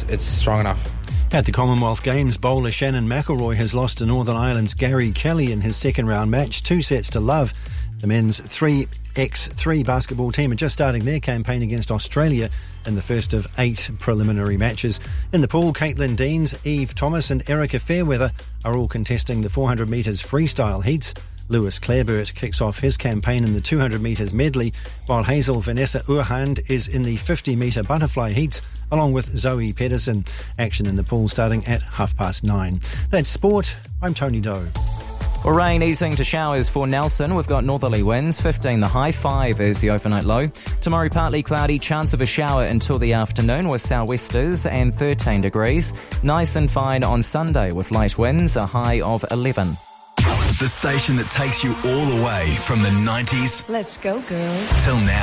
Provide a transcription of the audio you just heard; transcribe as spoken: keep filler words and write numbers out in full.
it's strong enough. At the Commonwealth Games, bowler Shannon McElroy has lost to Northern Ireland's Gary Kelly in his second round match, two sets to love. The men's three by three basketball team are just starting their campaign against Australia in the first of eight preliminary matches. In the pool, Caitlin Deans, Eve Thomas and Erica Fairweather are all contesting the four hundred metres freestyle heats. Lewis Clareburt kicks off his campaign in the two hundred metres medley, while Hazel Vanessa Urhand is in the fifty metre butterfly heats, along with Zoe Pedersen. Action in the pool starting at half past nine. That's sport. I'm Tony Doe. Well, rain easing to showers for Nelson. We've got northerly winds, fifteen the high, five is the overnight low. Tomorrow partly cloudy, chance of a shower until the afternoon with sou'westers and thirteen degrees. Nice and fine on Sunday with light winds, a high of eleven. The station that takes you all the way from the nineties. Let's go, girls. Till now.